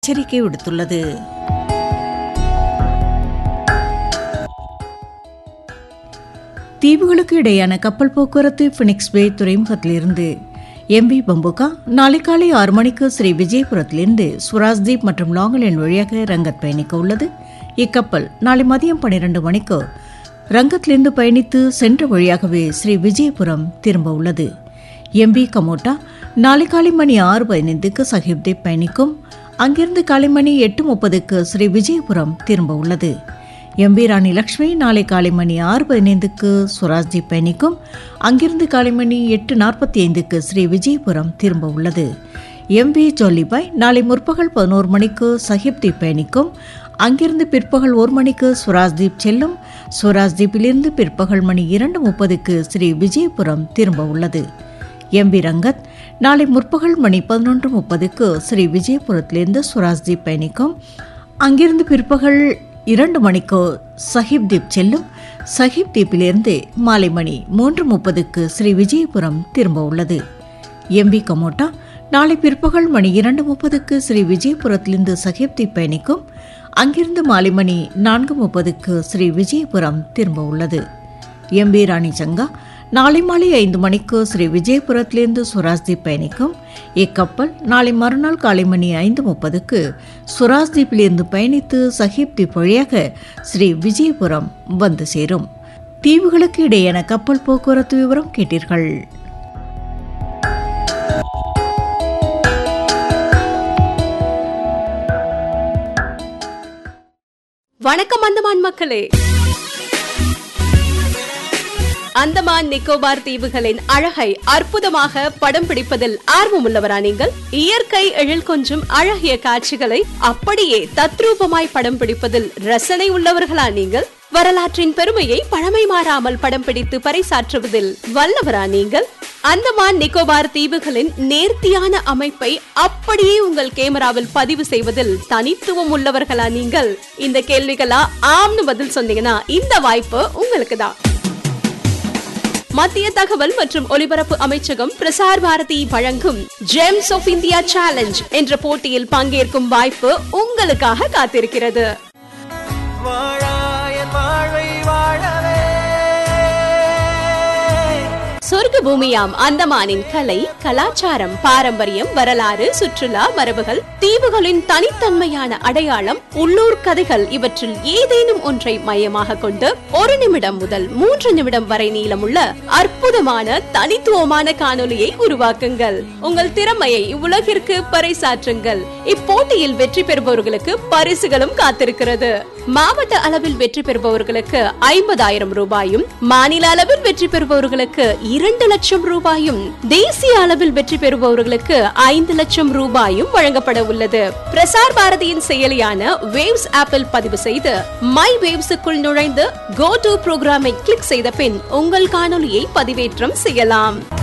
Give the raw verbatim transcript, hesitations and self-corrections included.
எச்சரிக்கை விடுத்துள்ளது. தீவுகளுக்கு இடையான கப்பல் போக்குவரத்து பினிக்ஸ் பே துறைமுகத்திலிருந்து எம்பி பம்புகா நாளை காலை ஆறு மணிக்கு ஸ்ரீ விஜயபுரத்திலிருந்து சுராஜ்தீப் மற்றும் லாங்கலேண்ட் வழியாக ரங்கத் பயணிக்க உள்ளது. இக்கப்பல் நாளை மதியம் பனிரெண்டு மணிக்கு ரங்கத்திலிருந்து பயணித்து சென்ற வழியாகவே ஸ்ரீ விஜயபுரம் திரும்ப உள்ளது. எம்பி கமோட்டா நாளை காலை மணி ஆறு பதினைந்துக்கு சஹிப்தீப் பயணிக்கும். அங்கிருந்து காலை மணி எட்டு முப்பதுக்கு ஸ்ரீ விஜயபுரம் திரும்ப உள்ளது. எம்பி ராணி லட்சுமி நாளை காலை மணி ஆறு பதினைந்துக்கு சுராஜ்தீப் பயணிக்கும். அங்கிருந்து காலை மணி எட்டு நாற்பத்தி ஐந்துக்கு ஸ்ரீ விஜயபுரம் திரும்ப உள்ளது. எம்பி ஜோலிபாய் நாளை முற்பகல் பதினோரு மணிக்கு சஹிப்தீப் பயணிக்கும். அங்கிருந்து பிற்பகல் ஒரு மணிக்கு சுராஜ்தீப் செல்லும். சுராஜ்தீப்பிலிருந்து பிற்பகல் மணி இரண்டு முப்பதுக்கு ஸ்ரீ விஜயபுரம் திரும்ப உள்ளது. எம்பி ரங்கத் நாளை முற்பகல் மணி பதினொன்று முப்பதுக்கு ஸ்ரீ விஜயபுரத்திலிருந்து சுராஜ்தீப் பயணிக்கும். அங்கிருந்து பிற்பகல் இரண்டு மணிக்கு சஹிப்தீப் செல்லும். சஹிப்தீப்பிலிருந்து மாலை மணி மூன்று முப்பதுக்கு ஸ்ரீ விஜயபுரம் திரும்ப உள்ளது. எம்பி கமோட்டா நாளை பிற்பகல் மணி இரண்டு முப்பதுக்கு ஸ்ரீ விஜயபுரத்திலிருந்து சஹிப்தீப் பயணிக்கும். அங்கிருந்து மாலை மணி நான்கு முப்பதுக்கு ஸ்ரீ விஜயபுரம் திரும்ப உள்ளது. எம்பி ராணி சங்கா நாளை மாலை ஐந்து மணிக்கு ஸ்ரீ விஜயபுரத்திலிருந்து சுராஜ்தீப் பயணிக்கும். இக்கப்பல் நாளை மறுநாள் காலை மணி ஐந்து முப்பதுக்கு சுராஜ்தீப்பிலிருந்து பயணித்து சஹிப்தீப் வழியாக ஸ்ரீ விஜயபுரம் வந்து சேரும். தீவுகளுக்கு இடையேயான கப்பல் போக்குவரத்து விவரம் கேட்டீர்கள். வணக்கம் அந்தமான் மக்களே. அந்தமான் நிக்கோபார் தீவுகளின் அழகை அற்புதமாக படம் பிடிப்பதில் ஆர்வமுள்ளவரா நீங்கள்? இயற்கை எழில் கொஞ்சும் அழகிய காட்சிகளை அப்படியே தத்ரூபமாய் படம் பிடிப்பதில் ரசனை உள்ளவர்களா நீங்கள்? வரலாற்றின் பெருமையை பழமை மாறாமல் படம் பிடித்து பறைசாற்றுவதில் வல்லவரா நீங்கள்? அந்தமான் நிக்கோபார் தீவுகளின் நேர்த்தியான அமைப்பை அப்படியே உங்கள் கேமராவில் பதிவு செய்வதில் தனித்துவம் உள்ளவர்களா நீங்கள்? இந்த கேள்விகளா ஆம்னு பதில் சொன்னீங்கன்னா இந்த வாய்ப்பு உங்களுக்கு தான். மத்திய தகவல் மற்றும் ஒலிபரப்பு அமைச்சகம் பிரசார் பாரதி வழங்கும் ஜெம்ஸ் ஆஃப் இந்தியா சேலஞ்ச் என்ற போட்டியில் பங்கேற்கும் வாய்ப்பு உங்களுக்காக காத்திருக்கிறது. சொர்க்க பூமியாம் அந்தமானின் கலை, கலாச்சாரம், பாரம்பரியம், வரலாறு, சுற்றுலா, மரபுகள், தீவுகளின் தனித்தன்மையான அடையாளம், உள்ளூர் கதைகள் இவற்றில் ஏதேனும் ஒன்றை மையமாக கொண்டு ஒரு நிமிடம் முதல் மூன்று நிமிடம் வரை நீளமுள்ள அற்புதமான தனித்துவமான காணொலியை உருவாக்குங்கள். உங்கள் திறமையை உலகிற்கு பறைசாற்றுங்கள். இப்போட்டியில் வெற்றி பெறுபவர்களுக்கு பரிசுகளும் காத்திருக்கிறது. மாவட்ட அளவில் வெற்றி பெறுபவர்களுக்கு ஐம்பதாயிரம் ரூபாயும், மாநில அளவில் வெற்றி பெறுபவர்களுக்கு இரண்டு லட்சம் ரூபாயும், தேசிய அளவில் வெற்றி பெறுபவர்களுக்கு ஐந்து லட்சம் ரூபாயும் வழங்கப்பட உள்ளது. பிரசார் பாரதியின் செயலியான வேவ்ஸ் ஆப்பில் பதிவு செய்து மை வேவ்ஸுக்குள் நுழைந்து கோ டு புரோகிராமை கிளிக் செய்த பின் உங்கள் காணொலியை பதிவேற்றம் செய்யலாம்.